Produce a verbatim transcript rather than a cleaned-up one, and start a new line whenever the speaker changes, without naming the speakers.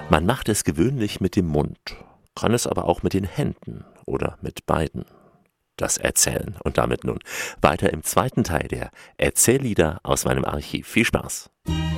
Man macht es gewöhnlich mit dem Mund, kann es aber auch mit den Händen oder mit beiden. Das Erzählen. Und damit nun weiter im zweiten Teil der Erzähllieder aus meinem Archiv. Viel Spaß!